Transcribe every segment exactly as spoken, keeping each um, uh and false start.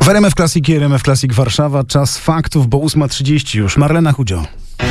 W R M F Classic i R M F Classic Warszawa czas faktów, bo ósma trzydzieści już. Marlena Chudzio.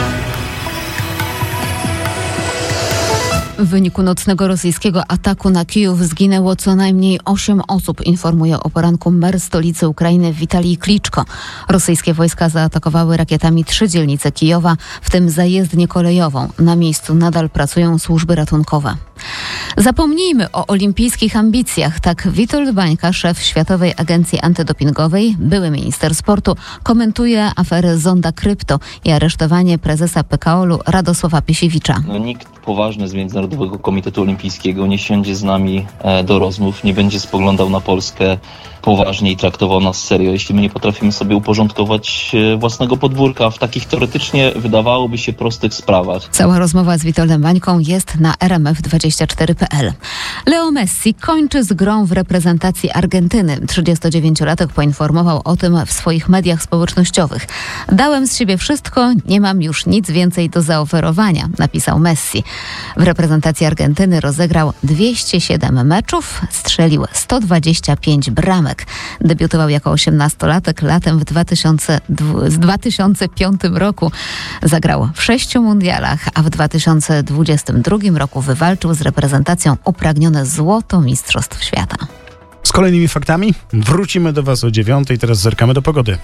W wyniku nocnego rosyjskiego ataku na Kijów zginęło co najmniej osiem osób, informuje o poranku mer stolicy Ukrainy Witalij Kliczko. Rosyjskie wojska zaatakowały rakietami trzy dzielnice Kijowa, w tym zajezdnię kolejową. Na miejscu nadal pracują służby ratunkowe. Zapomnijmy o olimpijskich ambicjach. Tak Witold Bańka, szef Światowej Agencji Antydopingowej, były minister sportu, komentuje aferę Zonda Krypto i aresztowanie prezesa P K O-lu Radosława Piesiewicza. No, nikt poważny z Międzynarodowego Komitetu Olimpijskiego nie siądzie z nami e, do rozmów, nie będzie spoglądał na Polskę poważnie i traktował nas serio, jeśli my nie potrafimy sobie uporządkować e, własnego podwórka w takich teoretycznie wydawałoby się prostych sprawach. Cała rozmowa z Witoldem Bańką jest na R M F dwadzieścia cztery kropka p l. Leo Messi kończy z grą w reprezentacji Argentyny. trzydziestodziewięciolatek poinformował o tym w swoich mediach społecznościowych. Dałem z siebie wszystko, nie mam już nic więcej do zaoferowania, napisał Messi. W reprezentacji Argentyny rozegrał dwieście siedem meczów, strzelił sto dwadzieścia pięć bramek. Debiutował jako osiemnastolatek latem w dwa tysiące piątym roku. Zagrał w sześciu mundialach, a w dwa tysiące dwudziestym drugim roku wywalczył z reprezentacją upragnione złoto mistrzostw świata. Z kolejnymi faktami wrócimy do Was o dziewiątej. Teraz zerkamy do pogody.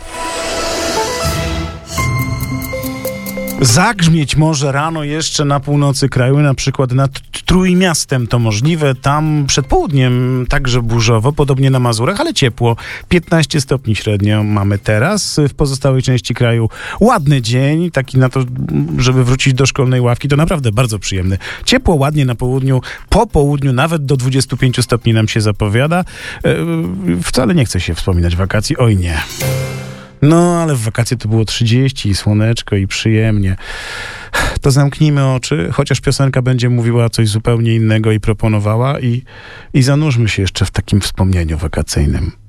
Zagrzmieć może rano jeszcze na północy kraju, na przykład nad Trójmiastem to możliwe. Tam przed południem także burzowo, podobnie na Mazurach, ale ciepło. piętnaście stopni średnio mamy teraz. W pozostałej części kraju ładny dzień, taki na to, żeby wrócić do szkolnej ławki. To naprawdę bardzo przyjemny. Ciepło, ładnie na południu, po południu nawet do dwudziestu pięciu stopni nam się zapowiada. Wcale nie chce się wspominać wakacji, oj nie. No, ale w wakacje to było trzydzieści i słoneczko i przyjemnie. To zamknijmy oczy, chociaż piosenka będzie mówiła coś zupełnie innego i proponowała i, i zanurzmy się jeszcze w takim wspomnieniu wakacyjnym.